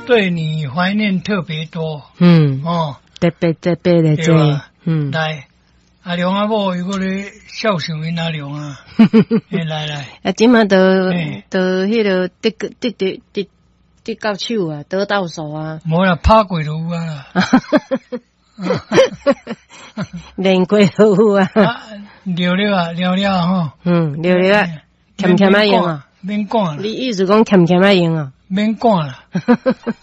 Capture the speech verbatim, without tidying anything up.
对你怀念特别多。 嗯， 哦， 特别特别的对这， 吧？ 嗯， 来，阿良阿某有个咧孝顺因阿良啊，来来来， 啊，即马都嘿都迄个得得得得得得到手啊，得到手啊， 无啦，拍过就有啊啦。 练过都有啊， 啊，聊了啊，聊了吼。 嗯，聊聊啊，欠欠啊用啊， 免讲啦， 你意思讲欠欠啊用啊？ 免讲啦。